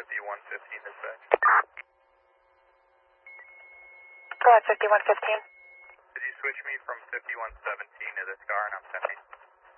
5115 dispatch. Go ahead, 5115. Could you switch me from 5117 to this car and I'm sending?